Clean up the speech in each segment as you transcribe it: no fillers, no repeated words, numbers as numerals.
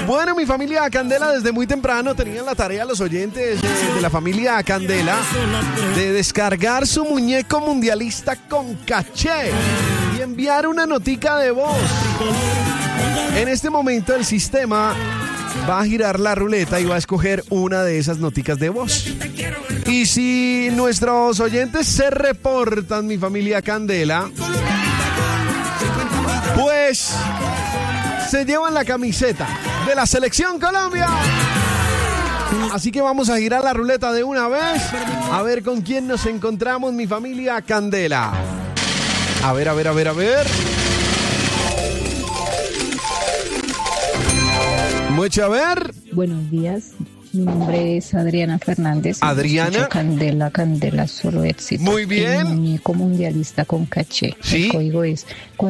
Bueno, mi familia Candela desde muy temprano tenían la tarea los oyentes de la familia Candela de descargar su muñeco mundialista con caché y enviar una notica de voz. En este momento el sistema va a girar la ruleta y va a escoger una de esas noticas de voz. Y si nuestros oyentes se reportan, mi familia Candela, pues se llevan la camiseta de la Selección Colombia. Así que vamos a girar la ruleta de una vez, a ver con quién nos encontramos, mi familia Candela. A ver. Mucho a ver. Buenos días, mi nombre es Adriana Fernández. Adriana. Candela, solo éxito. Muy bien. El muñeco mundialista con caché. Sí. El código es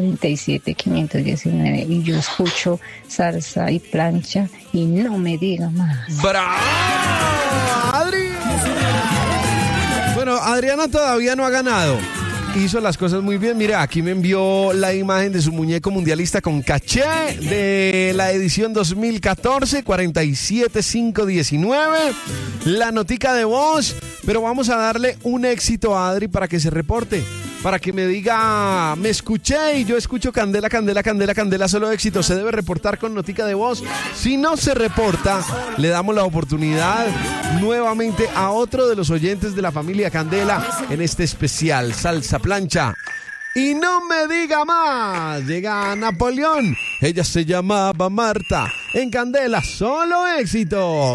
47519 y yo escucho salsa y plancha y no me diga más. ¡Bravo, Adri! Bueno, Adriana todavía no ha ganado. Hizo las cosas muy bien. Mira, aquí me envió la imagen de su muñeco mundialista con caché de la edición 2014, 47519. La notica de voz. Pero vamos a darle un éxito a Adri para que se reporte. Para que me diga, me escuché y yo escucho Candela, solo éxito. Se debe reportar con notica de voz. Si no se reporta, le damos la oportunidad nuevamente a otro de los oyentes de la familia Candela en este especial Salsa Plancha. Y no me diga más, llega Napoleón. Ella se llamaba Marta. En Candela, solo éxito.